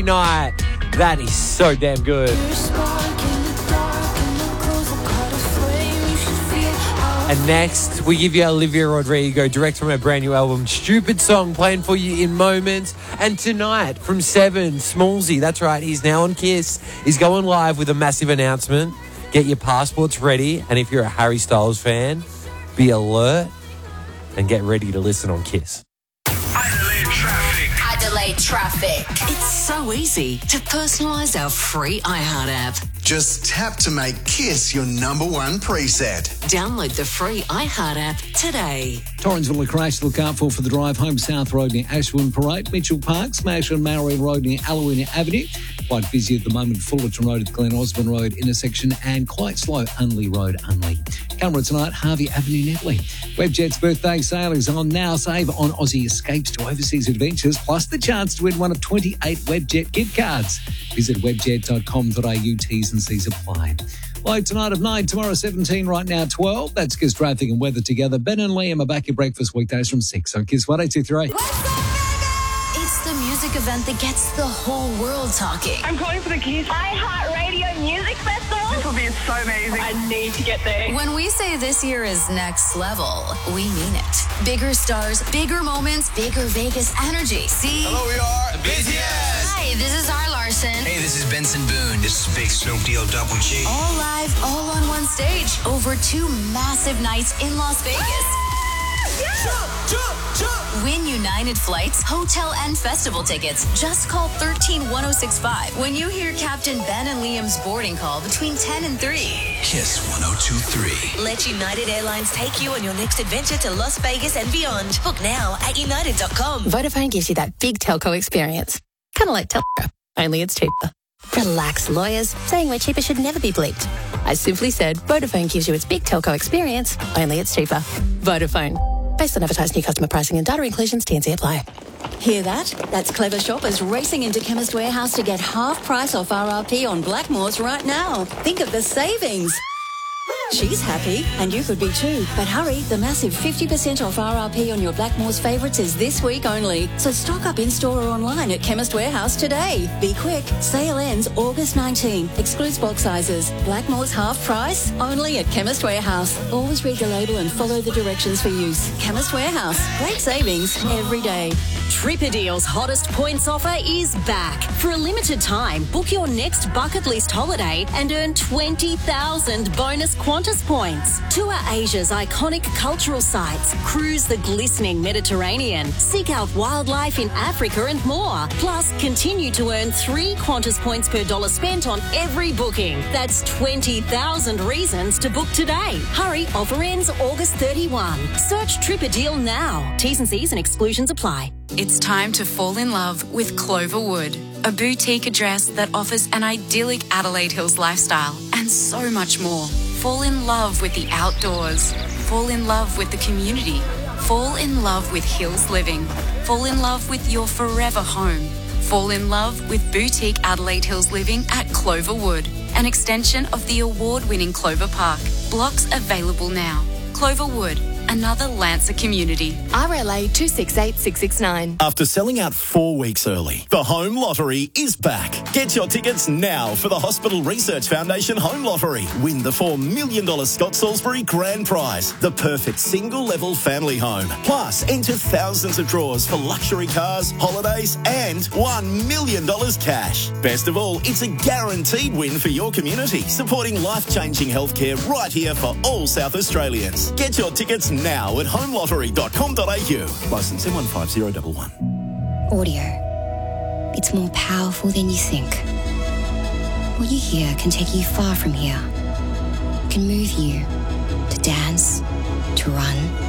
night. That is so damn good. And next, we give you Olivia Rodrigo, direct from her brand new album, Stupid Song, playing for you in moments. And tonight, from 7, Smallsy, that's right, he's now on Kiss. He's going live with a massive announcement. Get your passports ready. And if you're a Harry Styles fan, be alert and get ready to listen on Kiss. Adelaide Traffic. It's so easy to personalise our free iHeart app. Just tap to make Kiss your number one preset. Download the free iHeart app today. Torrensville, a crash to look out for the drive home South Road near Ashwin Parade, Mitchell Park, Smash and Mallory Road near Alawina Avenue. Quite busy at the moment, Fullerton Road at the Glen Osborne Road intersection and quite slow, Unley Road, Unley. Camera tonight, Harvey Avenue, Netley. Webjet's birthday sale is on now. Save on Aussie escapes to overseas adventures, plus the chance to win one of 28 Webjet gift cards. Visit webjet.com.au, T's and C's apply. Low tonight of 9, tomorrow 17, right now 12. That's Kiss traffic and weather together. Ben and Liam are back at breakfast weekdays from 6 on Kiss 102.3. It's the music event that gets the whole world talking. I'm calling for the Kiss iHeartRadio Music Festival. This will be so amazing. I need to get there. When we say this year is next level, we mean it. Bigger stars, bigger moments, bigger Vegas energy. See? Hello, we are the BTS. Hi, this is R. Larson. Hey, this is Benson Boone. This is Big Snoop Deal Double G. All live, all on one stage. Over 2 massive nights in Las Vegas. Win United Flights, hotel and festival tickets. Just call 131065 when you hear Captain Ben and Liam's boarding call between 10 and 3. Kiss 102.3. Let United Airlines take you on your next adventure to Las Vegas and beyond. Book now at united.com. Vodafone gives you that big telco experience. Kind of like Telco, only it's cheaper. Relax, lawyers. Saying we're cheaper should never be bleeped. I simply said Vodafone gives you its big telco experience, only it's cheaper. Vodafone. Based on advertised new customer pricing and data inclusions, T&C apply. Hear that? That's clever shoppers racing into Chemist Warehouse to get half price off RRP on Blackmores right now. Think of the savings. She's happy, and you could be too. But hurry, the massive 50% off RRP on your Blackmores favourites is this week only. So stock up in-store or online at Chemist Warehouse today. Be quick. Sale ends August 19. Excludes bulk sizes. Blackmores half price, only at Chemist Warehouse. Always read the label and follow the directions for use. Chemist Warehouse. Great savings every day. Tripperdeal's hottest points offer is back. For a limited time, book your next bucket list holiday and earn 20,000 bonus Qantas points. Tour Asia's iconic cultural sites, cruise the glistening Mediterranean, seek out wildlife in Africa and more. Plus, continue to earn 3 Qantas points per dollar spent on every booking. That's 20,000 reasons to book today. Hurry, offer ends August 31. Search Tripperdeal now. T's and C's and exclusions apply. It's time to fall in love with Cloverwood, a boutique address that offers an idyllic Adelaide Hills lifestyle and so much more. Fall in love with the outdoors. Fall in love with the community. Fall in love with Hills Living. Fall in love with your forever home. Fall in love with boutique Adelaide Hills Living at Cloverwood, an extension of the award-winning Clover Park. Blocks available now. Cloverwood, another Lancer community. RLA 268669. After selling out 4 weeks early, the Home Lottery is back. Get your tickets now for the Hospital Research Foundation Home Lottery. Win the $4 million Scott Salisbury Grand Prize, the perfect single-level family home. Plus, enter thousands of draws for luxury cars, holidays, and $1 million cash. Best of all, it's a guaranteed win for your community, supporting life-changing healthcare right here for all South Australians. Get your tickets now at homelottery.com.au. Licence M15011. Audio. It's more powerful than you think. What you hear can take you far from here. It can move you to dance, to run,